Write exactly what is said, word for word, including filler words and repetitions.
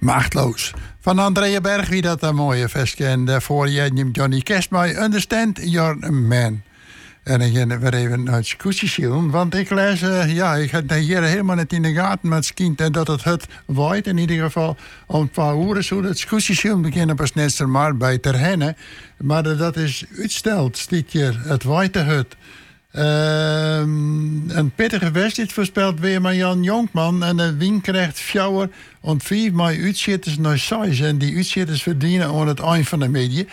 Machtloos. Van Andrea Berg, wie dat een mooie vestje. En daarvoor neemt Johnny Cash mij Understand Your Man. En dan gaan we weer even naar het scootjeshielen. Want ik lees, uh, ja, ik had hier helemaal niet in de gaten met het kind. En dat het het waait in ieder geval om een paar uren. Zo dat scootjeshielen beginnen pas net maar bij ter hennen. Maar uh, dat is uitsteld, stiet hier, het waait het. Uh, een pittige wedstrijd voorspelt weer maar Jan Jonkman. En de win krijgt fjouwer. Want vijf mei uitschieters naar zes. En die uitschieters verdienen aan het eind van de media.